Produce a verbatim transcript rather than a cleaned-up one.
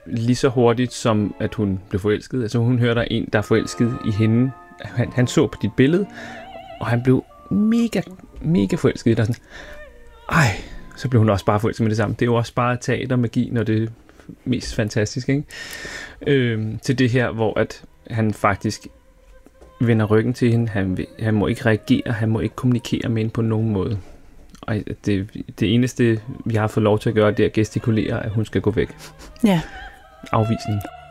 lige så hurtigt, som at hun blev forelsket. Altså hun hører der en, der er forelsket i hende. Han, han så på dit billede, og han blev mega, mega forelsket i dig. Sådan, ej, så blev hun også bare forelsket med det samme. Det er jo også bare teatermagi, når det er mest fantastisk, ikke? Øhm, til det her, hvor at han faktisk vender ryggen til hende. Han, han må ikke reagere, han må ikke kommunikere med hende på nogen måde. Og det, det eneste, vi har fået lov til at gøre, det er at gestikulere, at hun skal gå væk. Ja. Afvisning.